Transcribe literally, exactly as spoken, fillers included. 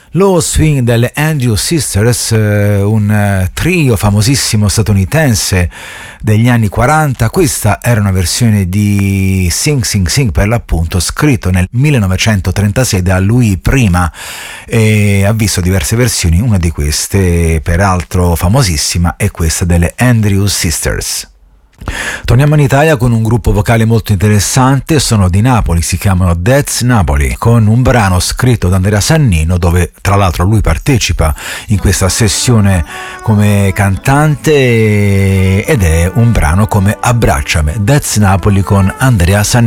Lo swing delle Andrews Sisters, un trio famosissimo statunitense degli anni quaranta. Questa era una versione di Sing Sing Sing, per l'appunto, scritto nel millenovecentotrentasei da Louis Prima, e ha visto diverse versioni. Una di queste, peraltro famosissima, è questa delle Andrews Sisters. Torniamo in Italia con un gruppo vocale molto interessante, sono di Napoli, si chiamano That's Napoli, con un brano scritto da Andrea Sannino, dove tra l'altro lui partecipa in questa sessione come cantante, ed è un brano come Abbracciami. That's Napoli con Andrea Sannino.